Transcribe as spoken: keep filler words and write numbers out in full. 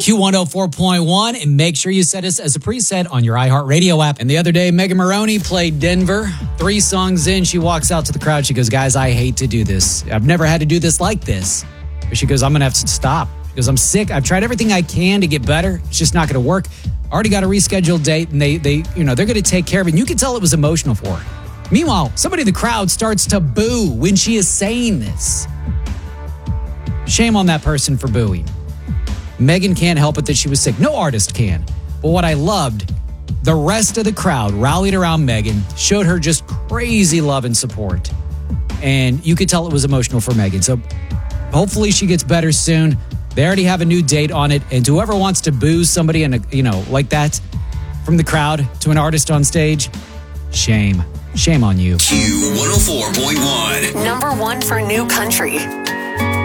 Q one oh four point one, and make sure you set us as a preset on your iHeartRadio app. And the other day, Megan Maroney played Denver. Three songs in, she walks out to the crowd. She goes, guys, I hate to do this. I've never had to do this like this. But she goes, I'm going to have to stop. She goes, I'm sick. I've tried everything I can to get better. It's just not going to work. Already got a rescheduled date, and they, they, you know, they're going to take care of it. And you can tell it was emotional for her. Meanwhile, somebody in the crowd starts to boo when she is saying this. Shame on that person for booing. Megan can't help it that she was sick. No artist can. But what I loved, the rest of the crowd rallied around Megan, showed her just crazy love and support. And you could tell it was emotional for Megan. So hopefully she gets better soon. They already have a new date on it. And whoever wants to boo somebody in a, you know, like that from the crowd to an artist on stage, shame. Shame on you. Q one oh four point one. Number one for new country.